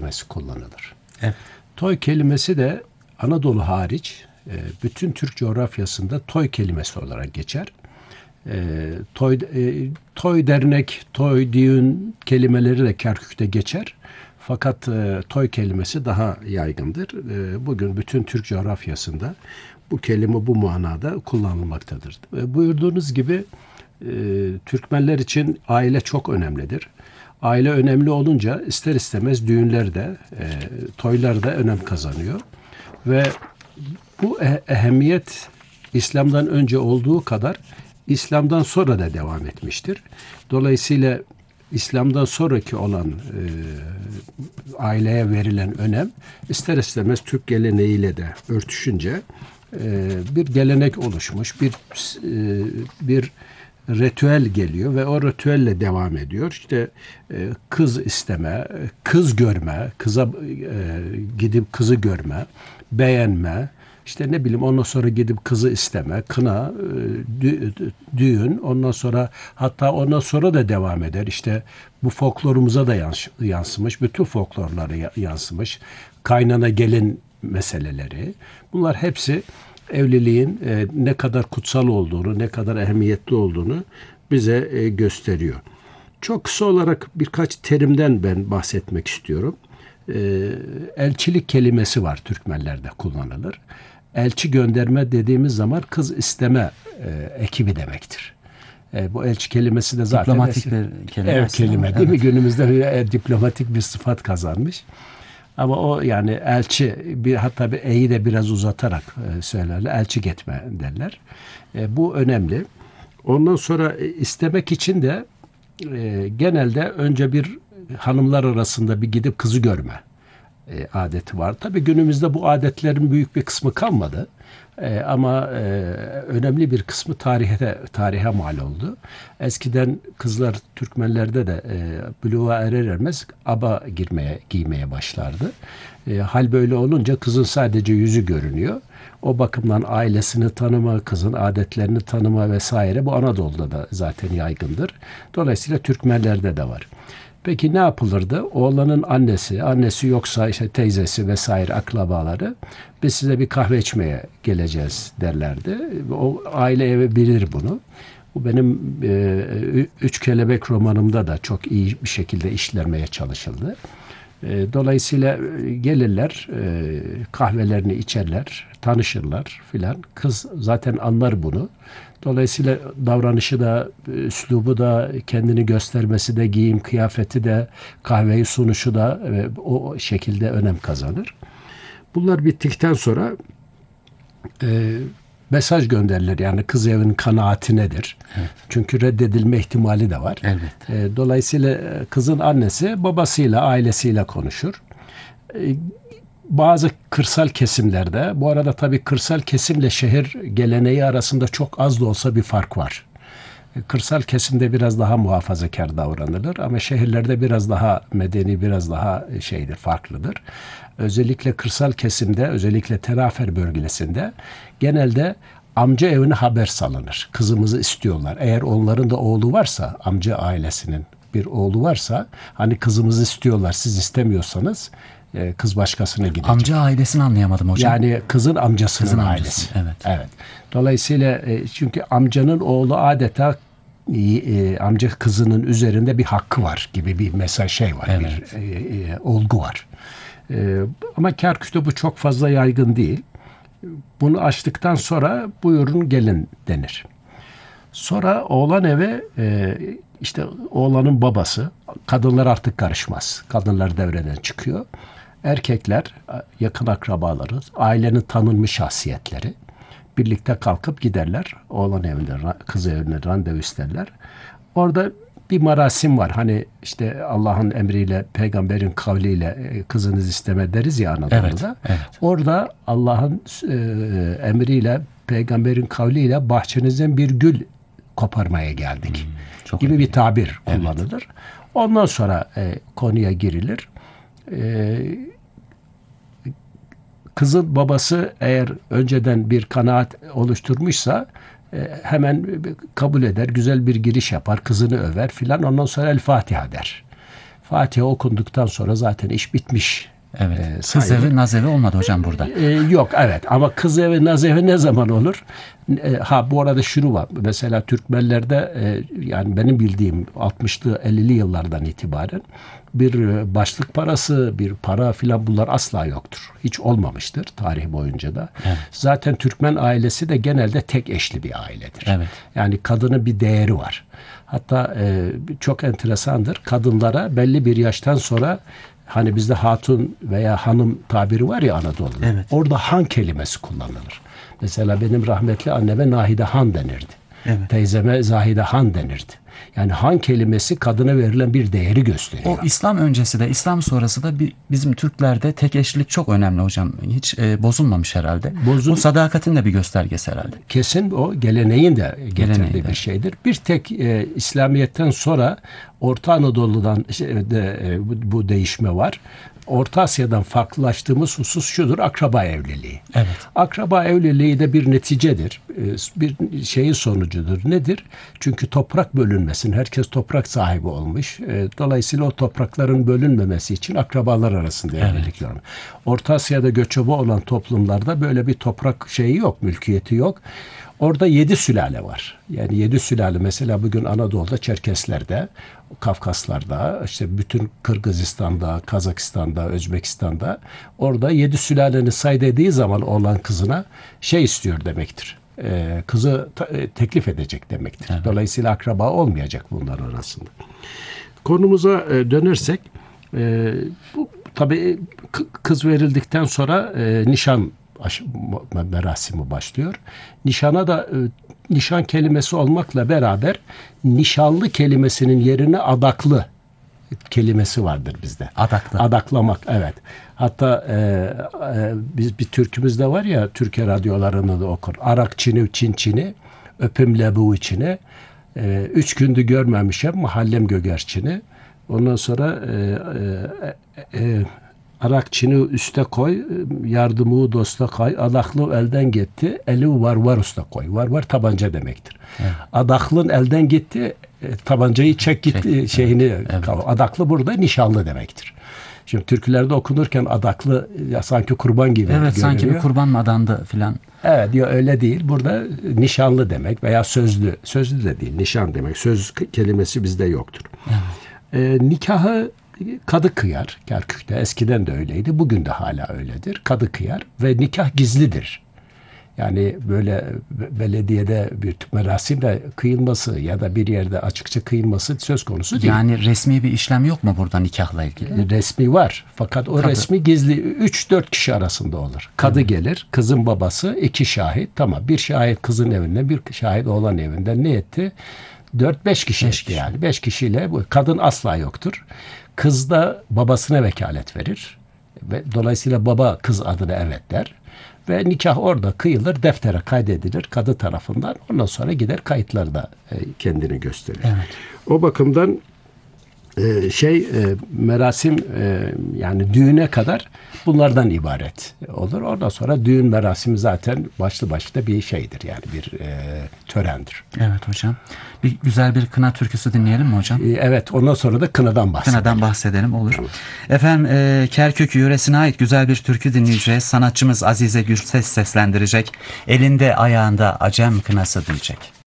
kelimesi kullanılır. Evet. Toy kelimesi de Anadolu hariç bütün Türk coğrafyasında toy kelimesi olarak geçer. Toy dernek, toy düğün kelimeleri de Kerkük'te geçer. Fakat toy kelimesi daha yaygındır. Bugün bütün Türk coğrafyasında bu kelime bu manada kullanılmaktadır. Buyurduğunuz gibi Türkmenler için aile çok önemlidir. Aile önemli olunca ister istemez düğünlerde, toylarda önem kazanıyor. Ve bu ehemmiyet İslam'dan önce olduğu kadar İslam'dan sonra da devam etmiştir. Dolayısıyla İslam'dan sonraki olan aileye verilen önem ister istemez Türk geleneğiyle de örtüşünce bir gelenek oluşmuş, bir ritüel geliyor ve o ritüelle devam ediyor. İşte kız isteme, kız görme, gidip kızı görme, beğenme, işte ne bileyim ondan sonra gidip kızı isteme, kına, düğün, ondan sonra hatta ondan sonra da devam eder. İşte bu folklorumuza da yansımış, bütün folklorlara yansımış. Kaynana gelin meseleleri. Bunlar hepsi evliliğin ne kadar kutsal olduğunu, ne kadar ehemmiyetli olduğunu bize gösteriyor. Çok kısa olarak birkaç terimden ben bahsetmek istiyorum. Elçilik kelimesi var, Türkmenlerde kullanılır. Elçi gönderme dediğimiz zaman kız isteme ekibi demektir. Bu elçi kelimesi de zaten diplomatik bir kelime. Evet, kelime değil mi? Günümüzde diplomatik bir sıfat kazanmış. Ama o yani elçi, hatta bir e'yi de biraz uzatarak söylerler. Elçi gitme derler. Bu önemli. Ondan sonra istemek için de genelde önce bir hanımlar arasında bir gidip kızı görme adeti var. Tabii günümüzde bu adetlerin büyük bir kısmı kalmadı. Ama önemli bir kısmı tarihe mal oldu. Eskiden kızlar Türkmenlerde de buluğa erer ermez aba giymeye başlardı. Hal böyle olunca kızın sadece yüzü görünüyor. O bakımdan ailesini tanıma, kızın adetlerini tanıma vesaire bu Anadolu'da da zaten yaygındır. Dolayısıyla Türkmenlerde de var. Peki ne yapılırdı? Oğlanın annesi yoksa işte teyzesi vesaire akrabaları biz size bir kahve içmeye geleceğiz derlerdi. O aile evi bilir bunu. Bu benim Üç Kelebek romanımda da çok iyi bir şekilde işlenmeye çalışıldı. Dolayısıyla gelirler, kahvelerini içerler, tanışırlar filan. Kız zaten anlar bunu. Dolayısıyla davranışı da, üslubu da, kendini göstermesi de, giyim kıyafeti de, kahveyi sunuşu da o şekilde önem kazanır. Bunlar bittikten sonra mesaj gönderilir. Yani kız evinin kanaati nedir? Evet. Çünkü reddedilme ihtimali de var. Elbette. Dolayısıyla kızın annesi babasıyla, ailesiyle konuşur. Bazı kırsal kesimlerde, bu arada tabii kırsal kesimle şehir geleneği arasında çok az da olsa bir fark var. Kırsal kesimde biraz daha muhafazakar davranılır ama şehirlerde biraz daha medeni, biraz daha farklıdır. Özellikle kırsal kesimde, özellikle Terafer bölgesinde genelde amca evine haber salınır. Kızımızı istiyorlar. Eğer onların da oğlu varsa, amca ailesinin bir oğlu varsa, hani kızımızı istiyorlar, siz istemiyorsanız kız başkasına gidecek. Amca ailesini anlayamadım hocam. Yani kızın amcasının ailesi. Evet. Dolayısıyla çünkü amcanın oğlu adeta amca kızının üzerinde bir hakkı var gibi bir mesaj var. Evet. Bir olgu var. Ama Kerkük'te bu çok fazla yaygın değil. Bunu açtıktan sonra buyurun gelin denir. Sonra oğlan eve işte oğlanın babası, kadınlar artık karışmaz. Kadınlar devreden çıkıyor. Erkekler, yakın akrabaları, ailenin tanınmış şahsiyetleri birlikte kalkıp giderler. Oğlan evinde, kız evine randevu isterler. Orada bir merasim var. Hani işte Allah'ın emriyle, peygamberin kavliyle kızınız isteme deriz ya Anadolu'da. Evet. Orada Allah'ın emriyle, peygamberin kavliyle bahçenizden bir gül koparmaya geldik gibi bir tabir kullanılır. Evet. Ondan sonra konuya girilir. Kızın babası eğer önceden bir kanaat oluşturmuşsa hemen kabul eder, güzel bir giriş yapar, kızını över filan. Ondan sonra El Fatiha der. Fatiha okunduktan sonra zaten iş bitmiş. Evet. Kız evi, naz evi olmadı hocam burada. Yok, evet, ama kız evi, naz evi ne zaman olur? Bu arada şunu var. Mesela Türkmenlerde yani benim bildiğim 60'lı 50'li yıllardan itibaren bir başlık parası, bir para filan bunlar asla yoktur. Hiç olmamıştır tarih boyunca da. Evet. Zaten Türkmen ailesi de genelde tek eşli bir ailedir. Evet. Yani kadının bir değeri var. Hatta çok enteresandır. Kadınlara belli bir yaştan sonra, hani bizde hatun veya hanım tabiri var ya Anadolu'da. Evet. Orada han kelimesi kullanılır. Mesela benim rahmetli anneme Nahide Han denirdi. Evet. Teyzeme Zahide Han denirdi. Yani han kelimesi kadına verilen bir değeri gösteriyor. O İslam öncesi de İslam sonrası da bizim Türklerde tek eşlilik çok önemli hocam. Hiç bozulmamış herhalde. Bu sadakatin de bir göstergesi herhalde. Kesin o geleneğin de getirdiği bir şeydir. Bir tek İslamiyet'ten sonra Orta Anadolu'dan bu değişme var. Orta Asya'dan farklılaştığımız husus şudur: akraba evliliği. Evet. Akraba evliliği de bir neticedir. Bir şeyin sonucudur. Nedir? Çünkü toprak bölünmesin. Herkes toprak sahibi olmuş. Dolayısıyla o toprakların bölünmemesi için akrabalar arasında evlilik var. Orta Asya'da göçebe olan toplumlarda böyle bir toprak şeyi yok, mülkiyeti yok. Orada 7 sülale var. Yani 7 sülale, mesela bugün Anadolu'da, Çerkesler'de, Kafkaslar'da, işte bütün Kırgızistan'da, Kazakistan'da, Özbekistan'da, orada 7 sülalenin say dediği zaman oğlan kızına şey istiyor demektir. Kızı teklif edecek demektir. Evet. Dolayısıyla akraba olmayacak bunlar arasında. Konumuza dönersek, bu tabii kız verildikten sonra nişan merasimi başlıyor. Nişana da nişan kelimesi olmakla beraber nişanlı kelimesinin yerine adaklı kelimesi vardır bizde. Adaklı. Adaklamak, evet. Hatta biz bir türkümüzde var ya, Türkiye radyolarını da okur. Arak çini, çin çini, öpüm lebu içine. 3 gündür görmemişim, mahallem gögerçini. Ondan sonra arak çini üste koy, yardımı dosta koy, adaklı elden gitti, eli var usta koy. Var tabanca demektir. Evet. Adaklın elden gitti, tabancayı çek git şeyini. Evet. Adaklı burada nişanlı demektir. Şimdi türkülerde okunurken adaklı ya sanki kurban gibi görünüyor. Evet, sanki bir kurban mı adandı filan. Evet, diyor, öyle değil. Burada nişanlı demek veya sözlü. Sözlü de değil, nişan demek. Söz kelimesi bizde yoktur. Evet. Nikahı kadı kıyar. Kerkük'te eskiden de öyleydi. Bugün de hala öyledir. Kadı kıyar ve nikah gizlidir. Yani böyle belediyede bir merasimle kıyılması ya da bir yerde açıkça kıyılması söz konusu değil. Yani resmi bir işlem yok mu burada nikahla ilgili? Resmi var. Fakat o resmi gizli 3-4 kişi arasında olur. Kadı gelir, kızın babası, 2 şahit. Tamam, bir şahit kızın evinden, bir şahit oğlan evinden ne etti? 4-5 kişi etti yani. 5 kişiyle kadın asla yoktur. Kız da babasına vekalet verir. Ve dolayısıyla baba kız adına evet der. Ve nikah orada kıyılır, deftere kaydedilir kadı tarafından. Ondan sonra gider kayıtlarda kendini gösterir. Evet. O bakımdan merasim yani düğüne kadar bunlardan ibaret olur. Ondan sonra düğün merasimi zaten başlı başına bir şeydir, yani bir törendir. Evet hocam. Güzel bir kına türküsü dinleyelim mi hocam? Evet, ondan sonra da kınadan bahsedelim. Kınadan bahsedelim, olur. Efendim Kerkük yöresine ait güzel bir türkü dinleyeceğiz. Sanatçımız Azize Gürses seslendirecek. Elinde ayağında acem kınası diyecek.